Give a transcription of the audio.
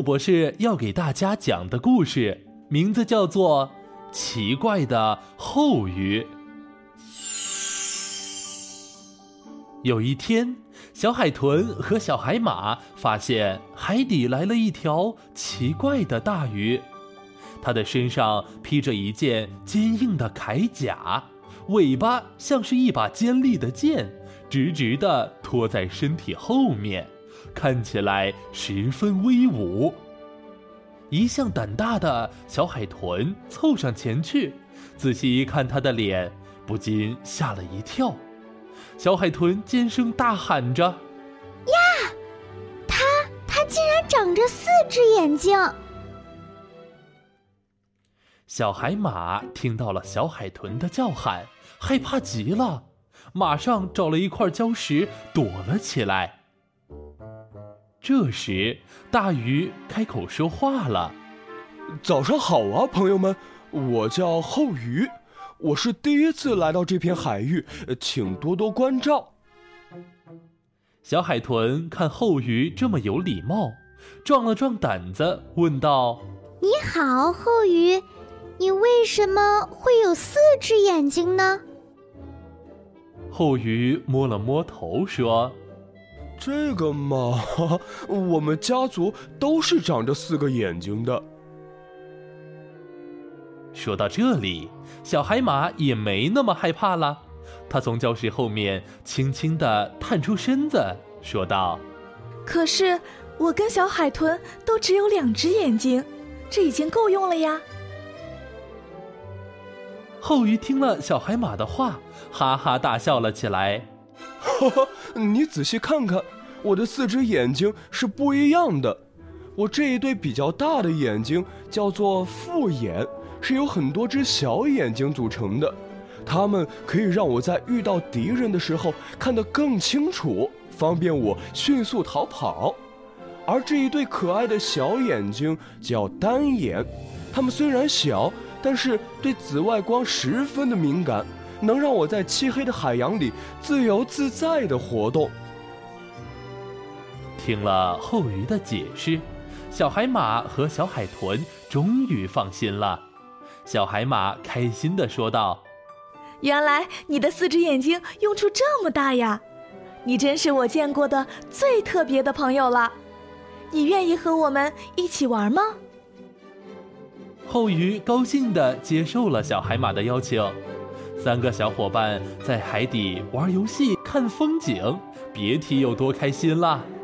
博士要给大家讲的故事名字叫做《奇怪的后鱼》。有一天，小海豚和小海马发现海底来了一条奇怪的大鱼，它的身上披着一件坚硬的铠甲，尾巴像是一把尖利的剑，直直地拖在身体后面，看起来十分威武。一向胆大的小海豚凑上前去，仔细一看它的脸，不禁吓了一跳。小海豚尖声大喊着： 呀，它竟然长着4只眼睛！ 小海马听到了小海豚的叫喊，害怕极了，马上找了一块礁石躲了起来。这时，大鱼开口说话了： 早上好啊，朋友们，我叫后鱼，我是第一次来到这片海域，请多多关照。 小海豚看后鱼这么有礼貌，壮了壮胆子，问道： 你好，后鱼，你为什么会有4只眼睛呢？ 后鱼摸了摸头说： 这个嘛，我们家族都是长着4个眼睛的。 说到这里，小海马也没那么害怕了，他从礁石后面轻轻地探出身子，说道： 可是我跟小海豚都只有2只眼睛，这已经够用了呀。 后鱼听了小海马的话，哈哈大笑了起来。 哈哈，你仔细看看，我的4只眼睛是不一样的。我这一对比较大的眼睛叫做复眼，是由很多只小眼睛组成的，它们可以让我在遇到敌人的时候看得更清楚，方便我迅速逃跑。而这一对可爱的小眼睛叫单眼，它们虽然小，但是对紫外光十分的敏感，能让我在漆黑的海洋里自由自在地活动。 听了后鱼的解释，小海马和小海豚终于放心了。小海马开心地说道： 原来你的4只眼睛用处这么大呀，你真是我见过的最特别的朋友了。你愿意和我们一起玩吗？ 后鱼高兴地接受了小海马的邀请，3个小伙伴在海底玩游戏看风景，别提有多开心了。